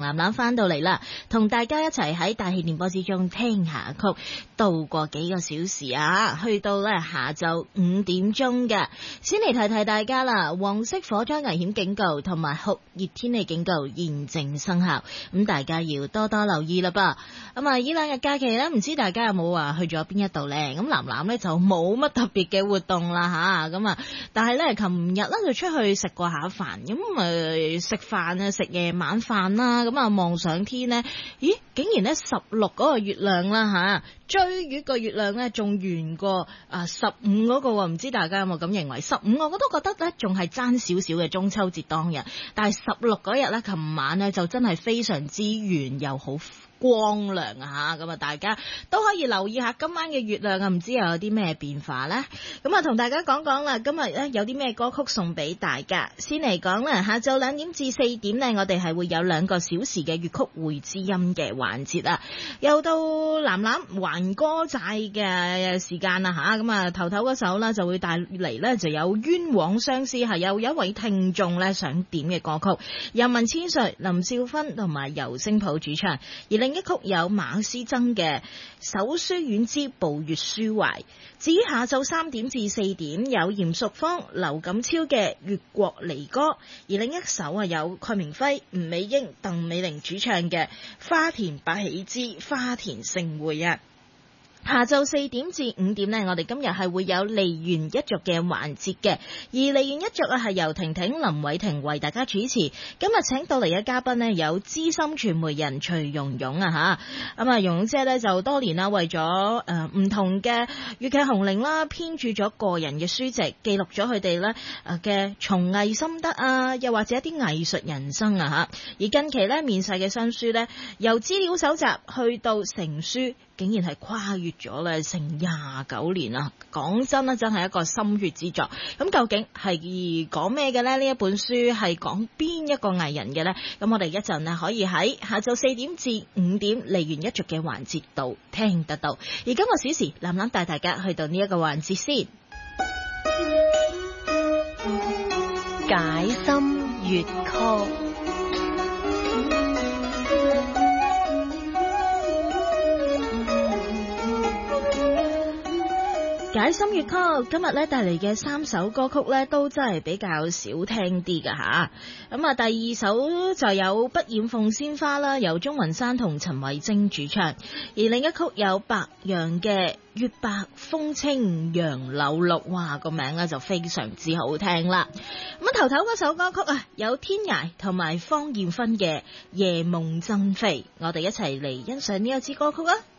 藍藍翻到嚟啦，同大家一齊喺大氣電波之中聽下曲，度過幾個小時啊，去到咧下晝5點鐘嘅。先嚟提提大家啦，黃色火災危險警告同埋酷熱天氣警告現正生效，咁大家要多多留意啦噃。咁啊，呢兩日假期咧，唔知大家有冇話去咗邊一度咧？咁藍藍咧就冇乜特別嘅活動啦吓，咁啊，但係咧琴日咧就出去食過下飯，咁食飯啊，食夜晚飯啦，咁啊望上天咧，咦，竟然咧16嗰個月亮啦吓，追月個月亮咧仲圓過15嗰個喎，唔知大家有冇咁認為？15我都覺得咧仲係爭少少嘅中秋節當日，但係16嗰日咧，琴晚咧就真係非常之圓又好光亮啊！咁啊，大家都可以留意下今晚嘅月亮啊，唔知又有啲咩變化呢？咁啊，同大家講講啦，今日咧有啲咩歌曲送俾大家。先嚟講啦，下晝2點至4點呢，我哋係會有2個小時嘅粵曲會知音嘅環節啊。又到藍藍還歌債嘅時間啦吓，咁啊頭嗰首啦就會帶嚟呢，就有冤枉相思，係有一位聽眾呢想點嘅歌曲，由文千歲、林少芬同埋尤聲普主唱，而另一曲有馬師曾嘅《手書院之步月書懷》。至於下晝3點至4點有嚴淑芳、劉錦超嘅《越國離歌》，而另一首啊有鄺明輝、吳美英、鄧美玲主唱嘅《花田百喜之花田盛會》啊。下晝4點至5點呢，我哋今日係會有梨園一族嘅環節嘅，而梨園一族啊係由婷婷、林偉婷為大家主持。今日請到嚟嘅嘉賓呢，有資深傳媒人徐蓉蓉啊吓，咁啊蓉蓉姐呢，就多年啦為咗唔同嘅粵劇紅伶啦編著咗個人嘅書籍，記錄咗佢哋呢嘅從藝心得啊，又或者一啲藝術人生啊吓。而近期呢，面世嘅新書呢，由資料搜集去到成書，竟然係跨越咗咧成29年啊！講真啦，真係一個心血之作。咁究竟係講咩嘅呢？呢一本書係講邊一個藝人嘅呢？咁我哋一陣呢可以喺下晝4點至5點梨園一族嘅環節度聽得到。而今個小時，藍藍帶大家去到呢一個環節先。 解心粵曲。 解心粵曲今日咧帶嚟嘅3首歌曲咧都真係比較少聽啲噶吓，咁啊第2首就有不染鳳仙花啦，由鍾雲山同陳慧貞主唱，而另一曲有白楊嘅月白風清楊柳綠，哇個名咧就非常之好聽啦。咁頭嗰首歌曲啊有天涯同埋方艷芬嘅夜夢珍妃，我哋一齊嚟欣賞呢一支歌曲啊！